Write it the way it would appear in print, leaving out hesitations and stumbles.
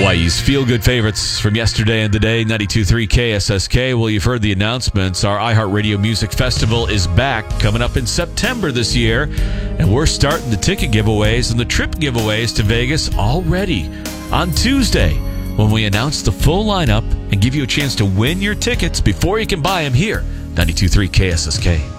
Hawaii's feel-good favorites from yesterday and today, 92.3 KSSK. Well, you've heard the announcements. Our iHeartRadio Music Festival is back, coming up in September this year. And we're starting the ticket giveaways and the trip giveaways to Vegas already on Tuesday, when we announce the full lineup and give you a chance to win your tickets before you can buy them here, 92.3 KSSK.